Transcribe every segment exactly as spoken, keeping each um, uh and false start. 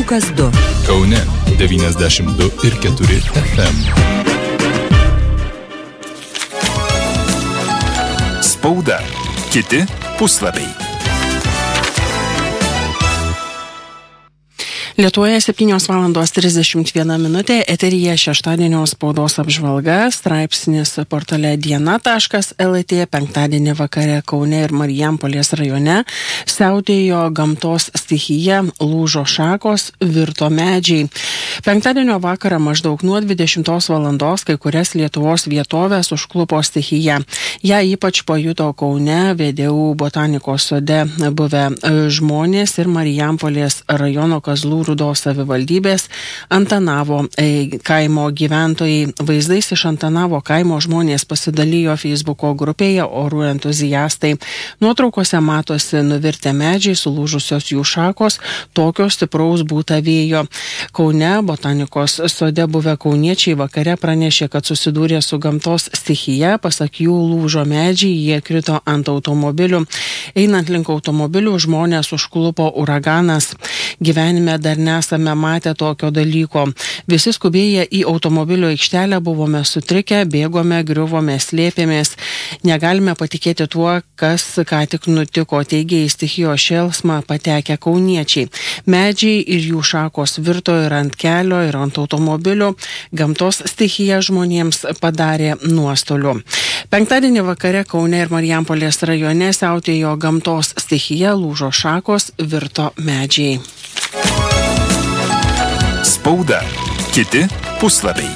Pūkas du. Kaune devyniasdešimt du ir keturi F M. Spauda. Kiti puslapiai. Lietuvoje septynios valandos trisdešimt viena minutė, eteryje šeštadienio spaudos apžvalga, straipsnis portale diena taškas el tė, penktadienį vakare Kaune ir Marijampolės rajone siautėjo gamtos stichija, lūžo šakos, virto medžiai. Penktadienio vakarą maždaug nuo dvidešimtos valandos kai kurias Lietuvos vietovės užklupo stichija. Ja ypač pajuto Kaune, vė dė u botanikos sode buvę žmonės ir Marijampolės rajono Kazlų Rūdos savivaldybės Antanavo e, kaimo gyventojai. Vaizdais iš Antanavo kaimo žmonės pasidalijo Facebooko grupėje orų entuziastai. Nuotraukose matosi nuvirtę medžiai, sulūžusios jų šakos, tokio stipraus būta vėjo. Kaune botanikos sode buvę kauniečiai vakare pranešė, kad susidūrė su gamtos stichija, pasak jų lūžo medžiai, jie krito ant automobilių. Einant link automobilių žmonės užklupo uraganas. Gyvenime dar nesame matę tokio dalyko. Visi skubėję į automobilio aikštelę buvome sutrikę, bėgome, griuvome, slėpėmės. Negalime patikėti tuo, kas ką tik nutiko, teigė į stichijos šėlsmą patekę kauniečiai. Medžiai ir jų šakos virto ir ant kelio, ir ant automobilio. Gamtos stichija žmonėms padarė nuostolių. Penktadienį vakare Kaune ir Marijampolės rajone siautėjo gamtos stichija, lūžo šakos, virto medžiai. Spauda. Kiti puslapiai.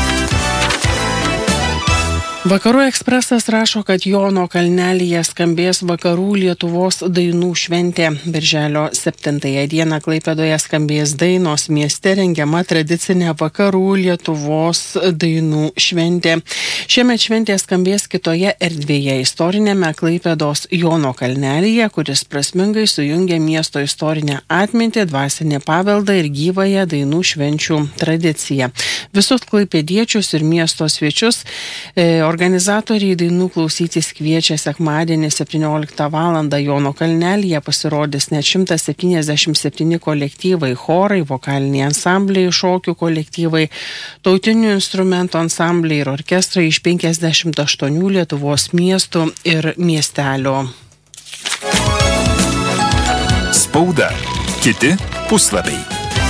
Vakarų ekspresas rašo, kad Jono kalnelyje skambės Vakarų Lietuvos dainų šventė. Birželio septintąją dieną Klaipėdoje skambės dainos, mieste rengiama tradicinė Vakarų Lietuvos dainų šventė. Šiemet šventė skambės kitoje erdvėje, istorinėme Klaipėdos Jono kalnelyje, kuris prasmingai sujungia miesto istorinę atmintį, dvasinį paveldą ir gyvąją dainų švenčių tradiciją. Visus klaipėdiečius ir miesto svečius e, organizatoriai dainų klausytis kviečia sekmadienį septynioliktą valandą. Jono kalnelyje pasirodys net šimtas septyniasdešimt septyni kolektyvai, chorai, vokaliniai ansambliai, šokių kolektyvai, tautinių instrumentų ansambliai ir orkestrai iš penkiasdešimt aštuonių Lietuvos miestų ir miestelių. Spauda. Kiti puslapiai.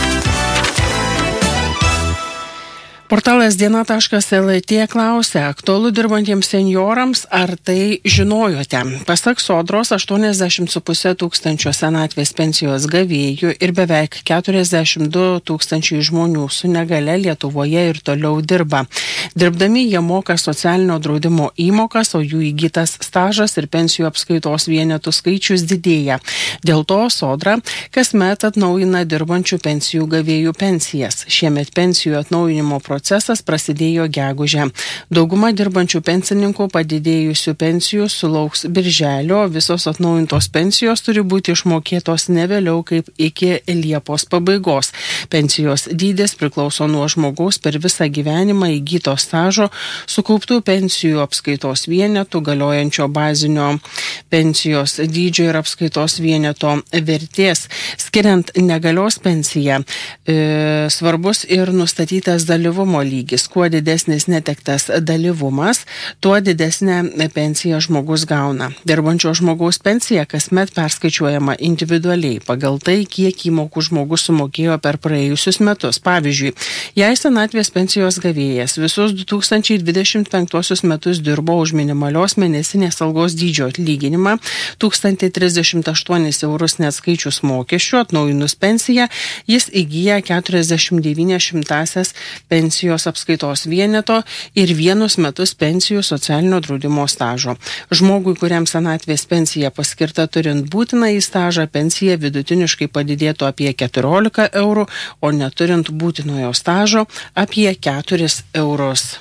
Portalas diena taškas el tė klausia, aktualu dirbantiems senjorams, ar tai žinojote? Pasak Sodros, aštuoniasdešimt su puse tūkstančio senatvės pensijos gavėjų ir beveik keturiasdešimt du tūkstančiai žmonių su negale Lietuvoje ir toliau dirba. Dirbdami jie moka socialinio draudimo įmokas, o jų įgytas stažas ir pensijų apskaitos vienetų skaičius didėja. Dėl to Sodra kasmet atnaujina dirbančių pensijų gavėjų pensijas. Šiemet pensijų atnaujinimo procesas Procesas prasidėjo gegužę. Dauguma dirbančių pensininkų padidėjusių pensijų sulauks birželio, visos atnaujintos pensijos turi būti išmokėtos ne vėliau kaip iki Liepos pabaigos. Pensijos dydis priklauso nuo žmogaus per visą gyvenimą įgyto stažo, sukauptų pensijų apskaitos vienetų, galiojančio bazinio pensijos dydžio ir apskaitos vieneto vertės. Skiriant negalios pensiją, e, svarbus ir nustatytas dalyvumo lygis. Kuo didesnis netektas dalyvumas, tuo didesnę pensiją žmogus gauna. Dirbančio žmogaus pensija kasmet perskaičiuojama individualiai pagal tai, kiek įmokų žmogus sumokėjo per praėjusius metus. Pavyzdžiui, jei senatvės pensijos gavėjas visus du tūkstančiai dvidešimt penktuosius metus dirbo už minimalios mėnesinės algos dydžio atlyginimą tūkstantį trisdešimt aštuonis eurus neatskaičius mokesčių, atnaujinus pensiją, jis įgyja keturiasdešimt devynias šimtąsias pensijos apskaitos vieneto ir vienus metus pensijų socialinio draudimo stažo. Žmogui, kuriam senatvės pensija paskirta turint būtiną į stažą, pensija vidutiniškai padidėtų apie keturiolika eurų, o neturint būtinojo stažo apie keturis eurus.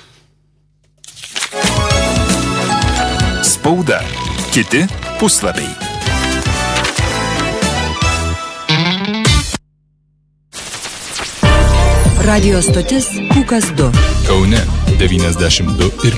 Spauda. Kiti puslapiai. Radio stotis Pūkas du. Kaune devyniasdešimt du ir